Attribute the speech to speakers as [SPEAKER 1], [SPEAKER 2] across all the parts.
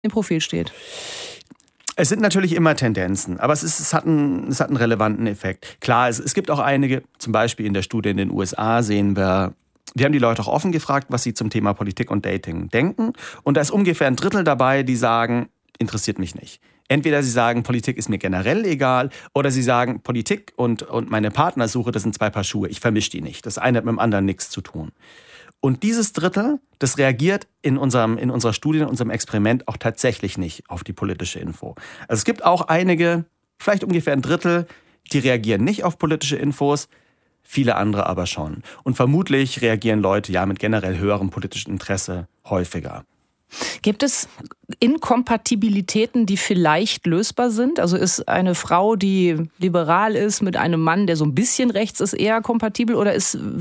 [SPEAKER 1] im Profil steht?
[SPEAKER 2] Es sind natürlich immer Tendenzen, aber es hat einen relevanten Effekt. Klar, es gibt auch einige, zum Beispiel in der Studie in den USA sehen wir haben die Leute auch offen gefragt, was sie zum Thema Politik und Dating denken. Und da ist ungefähr ein Drittel dabei, die sagen, interessiert mich nicht. Entweder sie sagen, Politik ist mir generell egal, oder sie sagen, Politik und meine Partnersuche, das sind zwei Paar Schuhe. Ich vermische die nicht. Das eine hat mit dem anderen nichts zu tun. Und dieses Drittel, das reagiert in unserer Studie, in unserem Experiment auch tatsächlich nicht auf die politische Info. Also es gibt auch einige, vielleicht ungefähr ein Drittel, die reagieren nicht auf politische Infos, viele andere aber schon. Und vermutlich reagieren Leute ja mit generell höherem politischem Interesse häufiger.
[SPEAKER 1] Gibt es Inkompatibilitäten, die vielleicht lösbar sind? Also ist eine Frau, die liberal ist, mit einem Mann, der so ein bisschen rechts ist, eher kompatibel? Oder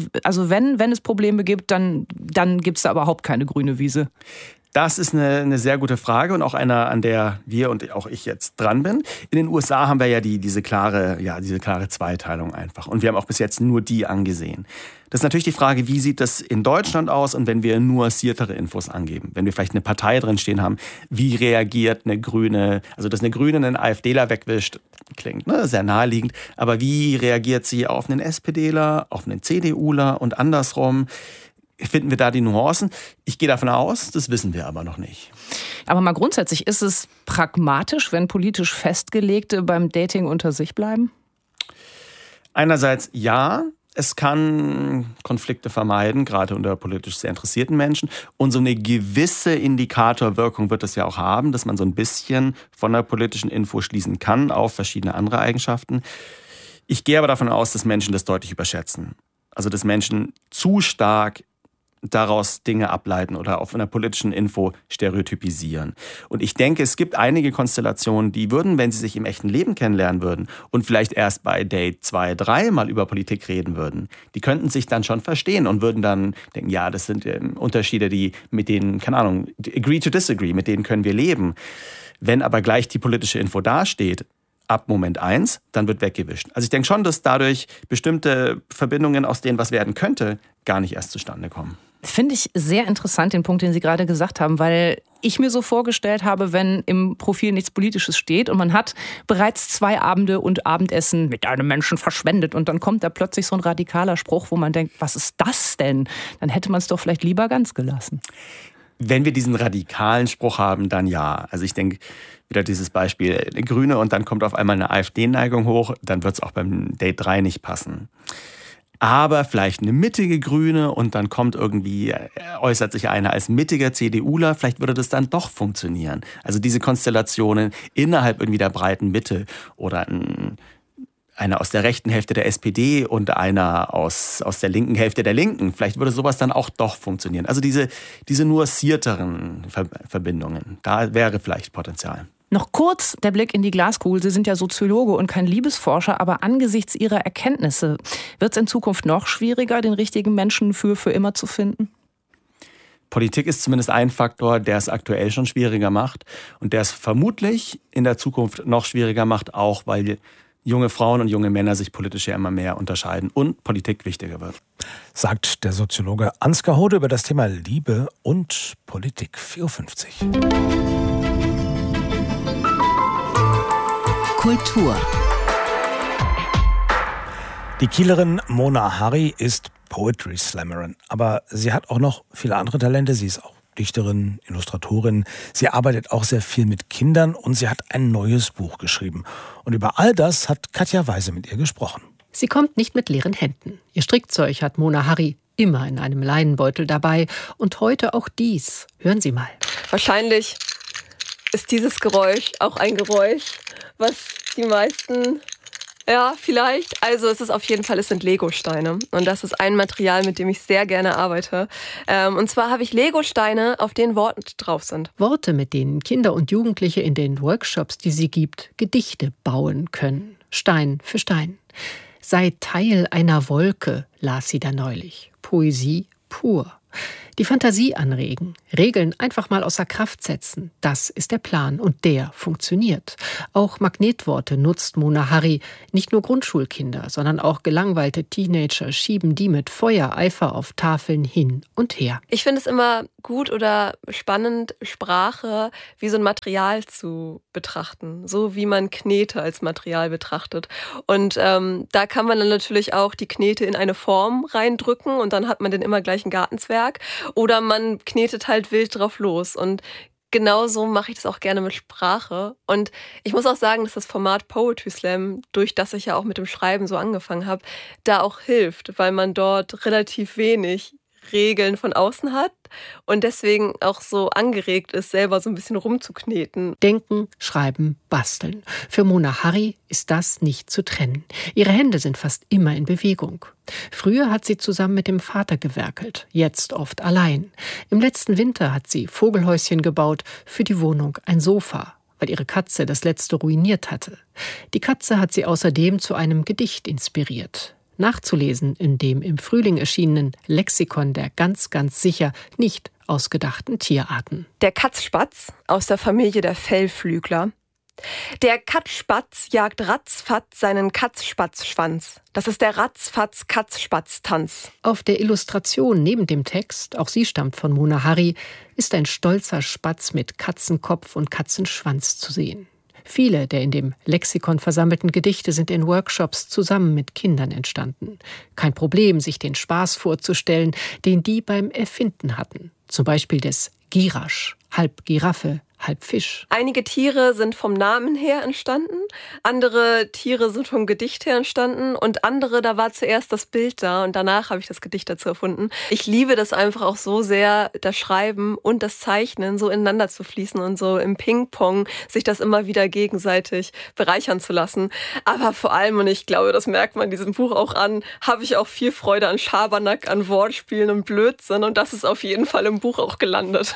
[SPEAKER 1] wenn es Probleme gibt, dann gibt es da überhaupt keine grüne Wiese?
[SPEAKER 2] Das ist eine sehr gute Frage und auch eine, an der wir und auch ich jetzt dran bin. In den USA haben wir ja diese klare Zweiteilung einfach. Und wir haben auch bis jetzt nur die angesehen. Das ist natürlich die Frage, wie sieht das in Deutschland aus und wenn wir nuanciertere Infos angeben? Wenn wir vielleicht eine Partei drin stehen haben, wie reagiert eine Grüne, also dass eine Grüne einen AfDler wegwischt, klingt sehr naheliegend, aber wie reagiert sie auf einen SPDler, auf einen CDUler und andersrum? Finden wir da die Nuancen? Ich gehe davon aus, das wissen wir aber noch nicht.
[SPEAKER 1] Aber mal grundsätzlich, ist es pragmatisch, wenn politisch Festgelegte beim Dating unter sich bleiben?
[SPEAKER 2] Einerseits ja, es kann Konflikte vermeiden, gerade unter politisch sehr interessierten Menschen. Und so eine gewisse Indikatorwirkung wird es ja auch haben, dass man so ein bisschen von der politischen Info schließen kann auf verschiedene andere Eigenschaften. Ich gehe aber davon aus, dass Menschen das deutlich überschätzen. Also dass Menschen zu stark daraus Dinge ableiten oder auf einer politischen Info stereotypisieren. Und ich denke, es gibt einige Konstellationen, die würden, wenn sie sich im echten Leben kennenlernen würden und vielleicht erst bei Date 2, 3 mal über Politik reden würden, die könnten sich dann schon verstehen und würden dann denken, ja, das sind Unterschiede, mit denen, keine Ahnung, agree to disagree, mit denen können wir leben. Wenn aber gleich die politische Info dasteht, ab Moment 1, dann wird weggewischt. Also ich denke schon, dass dadurch bestimmte Verbindungen, aus denen was werden könnte, gar nicht erst zustande kommen.
[SPEAKER 1] Finde ich sehr interessant, den Punkt, den Sie gerade gesagt haben, weil ich mir so vorgestellt habe, wenn im Profil nichts Politisches steht und man hat bereits 2 Abende und Abendessen mit einem Menschen verschwendet und dann kommt da plötzlich so ein radikaler Spruch, wo man denkt, was ist das denn? Dann hätte man es doch vielleicht lieber ganz gelassen.
[SPEAKER 2] Wenn wir diesen radikalen Spruch haben, dann ja. Also ich denke, wieder dieses Beispiel, eine Grüne und dann kommt auf einmal eine AfD-Neigung hoch, dann wird es auch beim Date 3 nicht passen. Aber vielleicht eine mittige Grüne und dann äußert sich einer als mittiger CDUler, vielleicht würde das dann doch funktionieren. Also diese Konstellationen innerhalb irgendwie der breiten Mitte oder einer aus der rechten Hälfte der SPD und einer aus der linken Hälfte der Linken, vielleicht würde sowas dann auch doch funktionieren. Also diese nuancierteren Verbindungen, da wäre vielleicht Potenzial.
[SPEAKER 1] Noch kurz der Blick in die Glaskugel. Sie sind ja Soziologe und kein Liebesforscher, aber angesichts Ihrer Erkenntnisse, wird es in Zukunft noch schwieriger, den richtigen Menschen für immer zu finden?
[SPEAKER 2] Politik ist zumindest ein Faktor, der es aktuell schon schwieriger macht und der es vermutlich in der Zukunft noch schwieriger macht, auch weil junge Frauen und junge Männer sich politisch ja immer mehr unterscheiden und Politik wichtiger wird.
[SPEAKER 3] Sagt der Soziologe Ansgar Hode über das Thema Liebe und Politik. 4:50 Uhr.
[SPEAKER 4] Kultur.
[SPEAKER 3] Die Kielerin Mona Harry ist Poetry Slammerin, aber sie hat auch noch viele andere Talente. Sie ist auch Dichterin, Illustratorin. Sie arbeitet auch sehr viel mit Kindern und sie hat ein neues Buch geschrieben. Und über all das hat Katja Weise mit ihr gesprochen.
[SPEAKER 5] Sie kommt nicht mit leeren Händen. Ihr Strickzeug hat Mona Harry immer in einem Leinenbeutel dabei. Und heute auch dies. Hören Sie mal.
[SPEAKER 6] Wahrscheinlich ist dieses Geräusch auch ein Geräusch, was die meisten, ja, vielleicht. Also es sind Legosteine. Und das ist ein Material, mit dem ich sehr gerne arbeite. Und zwar habe ich Legosteine, auf denen Worte drauf sind.
[SPEAKER 5] Worte, mit denen Kinder und Jugendliche in den Workshops, die sie gibt, Gedichte bauen können. Stein für Stein. Sei Teil einer Wolke, las sie da neulich. Poesie pur. Die Fantasie anregen, Regeln einfach mal außer Kraft setzen, das ist der Plan und der funktioniert. Auch Magnetworte nutzt Mona Harry. Nicht nur Grundschulkinder, sondern auch gelangweilte Teenager schieben die mit Feuereifer auf Tafeln hin und her.
[SPEAKER 6] Ich finde es immer gut oder spannend, Sprache wie so ein Material zu betrachten. So wie man Knete als Material betrachtet. Und da kann man dann natürlich auch die Knete in eine Form reindrücken und dann hat man den immer gleichen Gartenzwerg. Oder man knetet halt wild drauf los. Und genauso mache ich das auch gerne mit Sprache. Und ich muss auch sagen, dass das Format Poetry Slam, durch das ich ja auch mit dem Schreiben so angefangen habe, da auch hilft, weil man dort relativ wenig Regeln von außen hat und deswegen auch so angeregt ist, selber so ein bisschen rumzukneten.
[SPEAKER 5] Denken, schreiben, basteln. Für Mona Harry ist das nicht zu trennen. Ihre Hände sind fast immer in Bewegung. Früher hat sie zusammen mit dem Vater gewerkelt, jetzt oft allein. Im letzten Winter hat sie Vogelhäuschen gebaut, für die Wohnung ein Sofa, weil ihre Katze das letzte ruiniert hatte. Die Katze hat sie außerdem zu einem Gedicht inspiriert. Nachzulesen in dem im Frühling erschienenen Lexikon der ganz sicher nicht ausgedachten Tierarten.
[SPEAKER 6] Der Katzspatz aus der Familie der Fellflügler. Der Katzspatz jagt ratzfatz seinen Katzspatzschwanz. Das ist der Ratzfatz-Katzspatz-Tanz.
[SPEAKER 5] Auf der Illustration neben dem Text, auch sie stammt von Mona Harry, ist ein stolzer Spatz mit Katzenkopf und Katzenschwanz zu sehen. Viele der in dem Lexikon versammelten Gedichte sind in Workshops zusammen mit Kindern entstanden. Kein Problem, sich den Spaß vorzustellen, den die beim Erfinden hatten. Zum Beispiel des Girasch, halb Giraffe, halb Fisch.
[SPEAKER 6] Einige Tiere sind vom Namen her entstanden, andere Tiere sind vom Gedicht her entstanden und andere, da war zuerst das Bild da und danach habe ich das Gedicht dazu erfunden. Ich liebe das einfach auch so sehr, das Schreiben und das Zeichnen so ineinander zu fließen und so im Ping-Pong sich das immer wieder gegenseitig bereichern zu lassen. Aber vor allem, und ich glaube, das merkt man diesem Buch auch an, habe ich auch viel Freude an Schabernack, an Wortspielen und Blödsinn und das ist auf jeden Fall im Buch auch gelandet.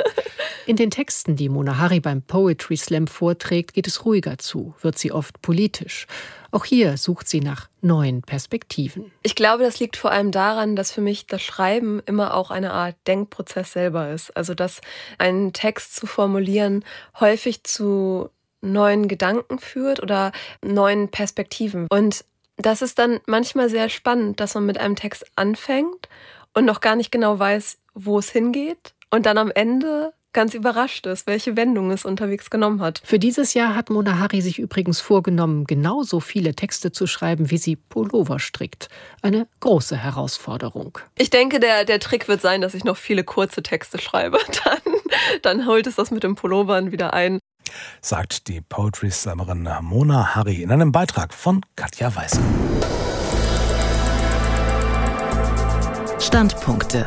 [SPEAKER 5] In den Texten, die Mona Harry beim Poetry Slam vorträgt, geht es ruhiger zu, wird sie oft politisch. Auch hier sucht sie nach neuen Perspektiven.
[SPEAKER 6] Ich glaube, das liegt vor allem daran, dass für mich das Schreiben immer auch eine Art Denkprozess selber ist. Also, dass einen Text zu formulieren häufig zu neuen Gedanken führt oder neuen Perspektiven. Und das ist dann manchmal sehr spannend, dass man mit einem Text anfängt und noch gar nicht genau weiß, wo es hingeht. Und dann am Ende ganz überrascht ist, welche Wendung es unterwegs genommen hat.
[SPEAKER 5] Für dieses Jahr hat Mona Harry sich übrigens vorgenommen, genauso viele Texte zu schreiben, wie sie Pullover strickt. Eine große Herausforderung.
[SPEAKER 6] Ich denke, der Trick wird sein, dass ich noch viele kurze Texte schreibe. Dann holt es das mit den Pullovern wieder ein.
[SPEAKER 3] Sagt die Poetry Slammerin Mona Harry in einem Beitrag von Katja Weißer.
[SPEAKER 4] Standpunkte.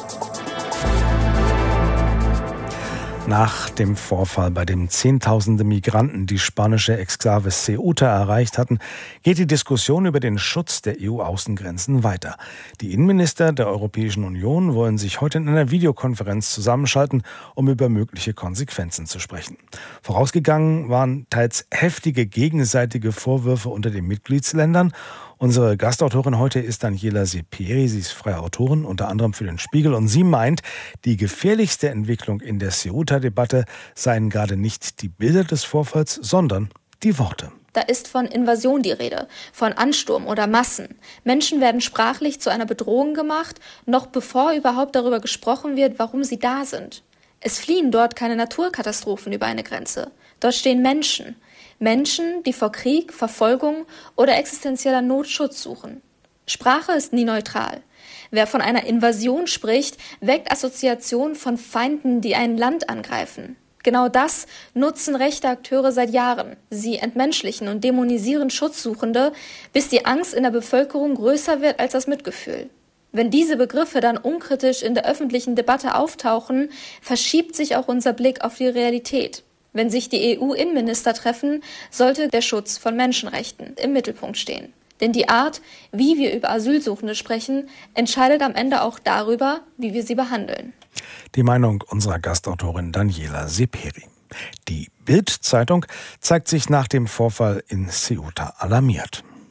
[SPEAKER 3] Nach dem Vorfall, bei dem Zehntausende Migranten die spanische Exklave Ceuta erreicht hatten, geht die Diskussion über den Schutz der EU-Außengrenzen weiter. Die Innenminister der Europäischen Union wollen sich heute in einer Videokonferenz zusammenschalten, um über mögliche Konsequenzen zu sprechen. Vorausgegangen waren teils heftige gegenseitige Vorwürfe unter den Mitgliedsländern. Unsere Gastautorin heute ist Daniela Seperi. Sie ist freie Autorin, unter anderem für den Spiegel. Und sie meint, die gefährlichste Entwicklung in der Ceuta-Debatte seien gerade nicht die Bilder des Vorfalls, sondern die Worte.
[SPEAKER 7] Da ist von Invasion die Rede, von Ansturm oder Massen. Menschen werden sprachlich zu einer Bedrohung gemacht, noch bevor überhaupt darüber gesprochen wird, warum sie da sind. Es fliehen dort keine Naturkatastrophen über eine Grenze. Dort stehen Menschen. Menschen, die vor Krieg, Verfolgung oder existenzieller Not Schutz suchen. Sprache ist nie neutral. Wer von einer Invasion spricht, weckt Assoziationen von Feinden, die ein Land angreifen. Genau das nutzen rechte Akteure seit Jahren. Sie entmenschlichen und dämonisieren Schutzsuchende, bis die Angst in der Bevölkerung größer wird als das Mitgefühl. Wenn diese Begriffe dann unkritisch in der öffentlichen Debatte auftauchen, verschiebt sich auch unser Blick auf die Realität. Wenn sich die EU-Innenminister treffen, sollte der Schutz von Menschenrechten im Mittelpunkt stehen. Denn die Art, wie wir über Asylsuchende sprechen, entscheidet am Ende auch darüber, wie wir sie behandeln.
[SPEAKER 3] Die Meinung unserer Gastautorin Daniela Seperi. Die Bild-Zeitung zeigt sich nach dem Vorfall in Ceuta alarmiert.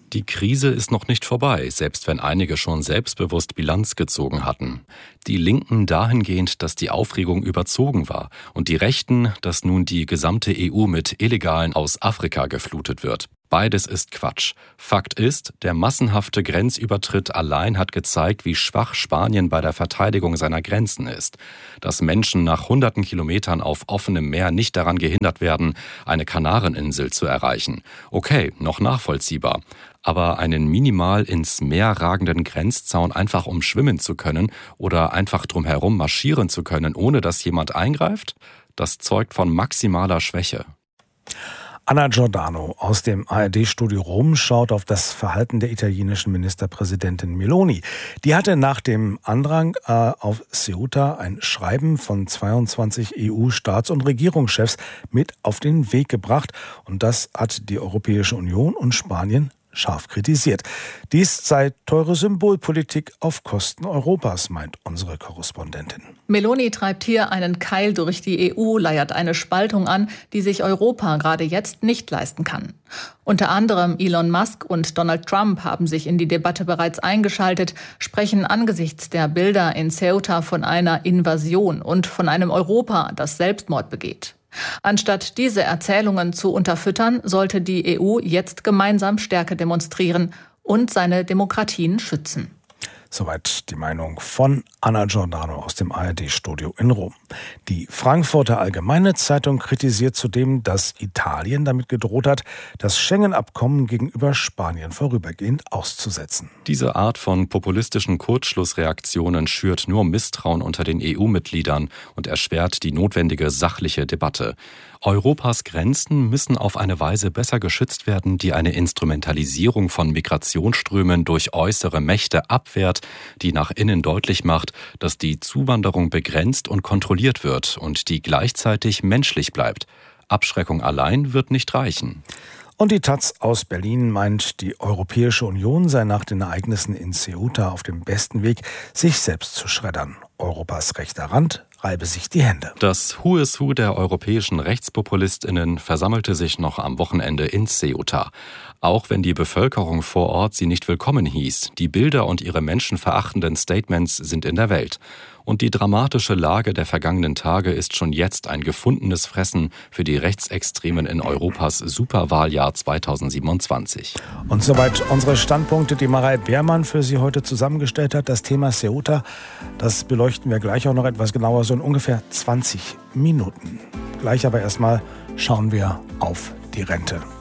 [SPEAKER 4] Die Krise ist noch nicht vorbei, selbst wenn einige schon selbstbewusst Bilanz gezogen hatten. Die Linken dahingehend, dass die Aufregung überzogen war und die Rechten, dass nun die gesamte EU mit Illegalen aus Afrika geflutet wird. Beides ist Quatsch. Fakt ist, der massenhafte Grenzübertritt allein hat gezeigt, wie schwach Spanien bei der Verteidigung seiner Grenzen ist. Dass Menschen nach hunderten Kilometern auf offenem Meer nicht daran gehindert werden, eine Kanareninsel zu erreichen. Okay, noch nachvollziehbar. Aber einen minimal ins Meer ragenden Grenzzaun einfach umschwimmen zu können oder einfach drumherum marschieren zu können, ohne dass jemand eingreift, das zeugt von maximaler Schwäche.
[SPEAKER 3] Anna Giordano aus dem ARD-Studio Rom schaut auf das Verhalten der italienischen Ministerpräsidentin Meloni. Die hatte nach dem Andrang auf Ceuta ein Schreiben von 22 EU-Staats- und Regierungschefs mit auf den Weg gebracht. Und das hat die Europäische Union und Spanien scharf kritisiert. Dies sei teure Symbolpolitik auf Kosten Europas, meint unsere Korrespondentin.
[SPEAKER 8] Meloni treibt hier einen Keil durch die EU, leiert eine Spaltung an, die sich Europa gerade jetzt nicht leisten kann. Unter anderem Elon Musk und Donald Trump haben sich in die Debatte bereits eingeschaltet, sprechen angesichts der Bilder in Ceuta von einer Invasion und von einem Europa, das Selbstmord begeht. Anstatt diese Erzählungen zu unterfüttern, sollte die EU jetzt gemeinsam Stärke demonstrieren und seine Demokratien schützen.
[SPEAKER 3] Soweit die Meinung von Anna Giordano aus dem ARD-Studio in Rom. Die Frankfurter Allgemeine Zeitung kritisiert zudem, dass Italien damit gedroht hat, das Schengen-Abkommen gegenüber Spanien vorübergehend auszusetzen.
[SPEAKER 4] Diese Art von populistischen Kurzschlussreaktionen schürt nur Misstrauen unter den EU-Mitgliedern und erschwert die notwendige sachliche Debatte. Europas Grenzen müssen auf eine Weise besser geschützt werden, die eine Instrumentalisierung von Migrationsströmen durch äußere Mächte abwehrt, die nach innen deutlich macht, dass die Zuwanderung begrenzt und kontrolliert wird und die gleichzeitig menschlich bleibt. Abschreckung allein wird nicht reichen.
[SPEAKER 3] Und die taz aus Berlin meint, die Europäische Union sei nach den Ereignissen in Ceuta auf dem besten Weg, sich selbst zu schreddern. Europas rechter Rand reibe sich die Hände.
[SPEAKER 4] Das Who is Who der europäischen RechtspopulistInnen versammelte sich noch am Wochenende in Ceuta. Auch wenn die Bevölkerung vor Ort sie nicht willkommen hieß, die Bilder und ihre menschenverachtenden Statements sind in der Welt. Und die dramatische Lage der vergangenen Tage ist schon jetzt ein gefundenes Fressen für die Rechtsextremen in Europas Superwahljahr 2027.
[SPEAKER 3] Und soweit unsere Standpunkte, die Mareike Beermann für Sie heute zusammengestellt hat. Das Thema Ceuta, das beleuchten wir gleich auch noch etwas genauer, so in ungefähr 20 Minuten. Gleich aber erstmal schauen wir auf die Rente.